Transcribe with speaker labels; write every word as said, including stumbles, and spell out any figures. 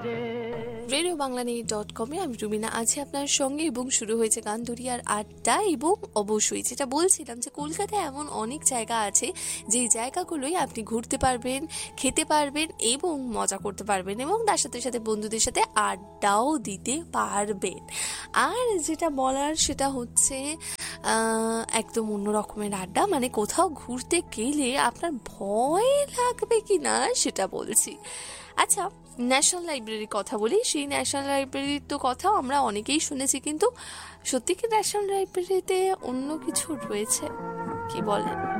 Speaker 1: Radio Bangla news dot কমে আমি রুবিনা আছি আপনার সঙ্গে এবং শুরু হয়েছে গান দরিয়ার আড্ডা। এবং অবশ্যই যেটা বলছিলাম যে কলকাতায় এমন অনেক জায়গা আছে যেই জায়গাগুলোই আপনি ঘুরতে পারবেন, খেতে পারবেন এবং মজা করতে পারবেন এবং তার সাথে সাথে বন্ধুদের সাথে আড্ডাও দিতে পারবেন। আর যেটা বলার সেটা হচ্ছে একদম অন্য রকমের আড্ডা, মানে কোথাও ঘুরতে গেলে আপনার ভয় লাগবে কি না সেটা বলছি। আচ্ছা, ন্যাশনাল লাইব্রেরির কথা বলি। সেই ন্যাশনাল লাইব্রেরির তো কথা আমরা অনেকেই শুনেছি, কিন্তু সত্যি কি ন্যাশনাল লাইব্রেরিতে অন্য কিছু রয়েছে? কি বলেন?